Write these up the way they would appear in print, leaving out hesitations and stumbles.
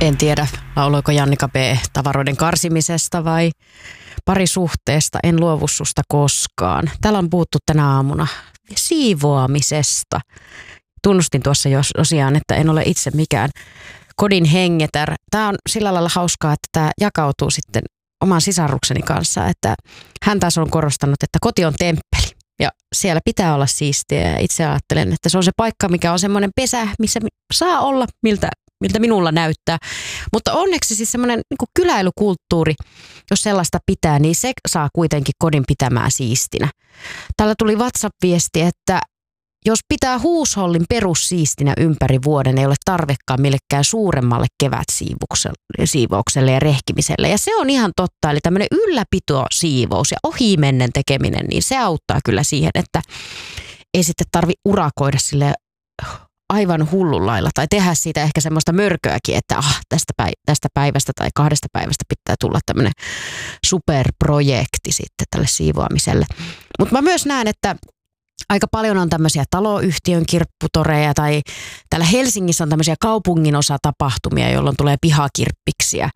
En tiedä, lauloiko Jannika B. tavaroiden karsimisesta vai parisuhteesta. En luovu susta koskaan. Täällä on puhuttu tänä aamuna siivoamisesta. Tunnustin tuossa tosiaan, että en ole itse mikään kodin hengetär. Tämä on sillä lailla hauskaa, että tämä jakautuu sitten oman sisarukseni kanssa, että hän taas on korostanut, että koti on temppeli ja siellä pitää olla siistiä ja itse ajattelen, että se on se paikka, mikä on semmoinen pesä, missä saa olla, miltä minulla näyttää. Mutta onneksi siis semmoinen niin kyläilykulttuuri, jos sellaista pitää, niin se saa kuitenkin kodin pitämään siistinä. Täällä tuli WhatsApp-viesti, että jos pitää huushollin perussiistinä ympäri vuoden, ei ole tarvekaan millekään suuremmalle kevätsiivoukselle ja rehkimiselle. Ja se on ihan totta, eli tämmöinen ylläpitosiivous ja ohimennen tekeminen, niin se auttaa kyllä siihen, että ei sitten tarvitse urakoida sille aivan hullun lailla tai tehdä siitä ehkä semmoista mörköäkin, että tästä päivästä tai 2 päivästä pitää tulla tämmöinen superprojekti sitten tälle siivoamiselle. Mutta mä myös näen, että aika paljon on tämmöisiä taloyhtiön kirpputoreja tai täällä Helsingissä on tämmöisiä kaupunginosatapahtumia, jolloin tulee pihakirppiksiä.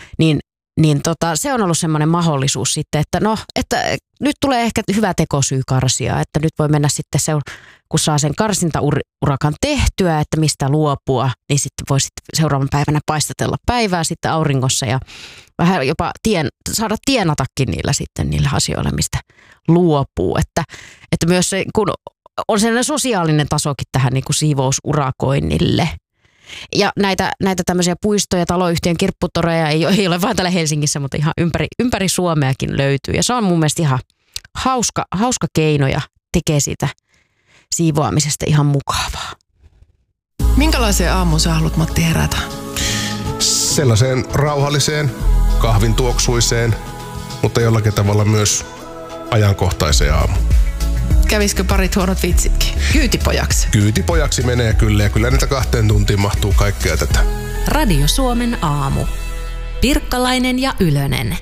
Se on ollut semmoinen mahdollisuus sitten, että nyt tulee ehkä hyvä tekosyy karsia, että nyt voi mennä sitten kun saa sen karsintaurakan tehtyä, että mistä luopua, niin sitten voi sitten seuraavan päivänä paistatella päivää sitten auringossa ja vähän jopa saada tienatakin niillä asioilla, mistä luopuu. Että myös se, kun on sellainen sosiaalinen tasokin tähän niin kuin siivousurakoinnille. Ja näitä tämmöisiä puistoja, taloyhtiön kirpputoreja ei ole vain täällä Helsingissä, mutta ihan ympäri Suomeakin löytyy. Ja se on mun mielestä ihan hauska keino ja tekee siitä siivoamisesta ihan mukavaa. Minkälaiseen aamuun sä haluat, Matti, herätä? Sellaiseen rauhalliseen, kahvin tuoksuiseen, mutta jollakin tavalla myös ajankohtaiseen aamuun. Kävisikö parit huonot vitsitkin? Kyytipojaksi? Kyytipojaksi menee kyllä ja kyllä niitä 2 tuntiin mahtuu kaikkea tätä. Radio Suomen aamu. Pirkkalainen ja Ylönen.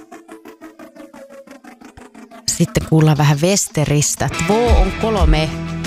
Sitten kuullaan vähän Westeristä. Två on kolme.